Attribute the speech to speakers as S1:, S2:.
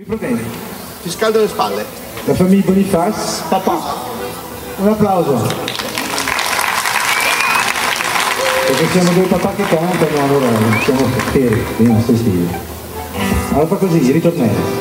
S1: Mi proteni.
S2: Ti scaldo le spalle.
S1: La famiglia Bonifaz, papà. Un applauso. Perché siamo due papà che cantano, allora siamo fieri, quindi non sei stili. Allora fa così, ritornello.